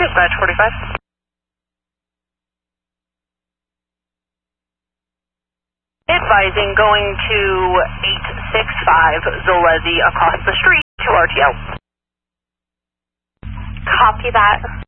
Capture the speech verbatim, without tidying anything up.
Dispatch forty-five. Advising going to eight six five Zolezi across the street to R T O. Copy that.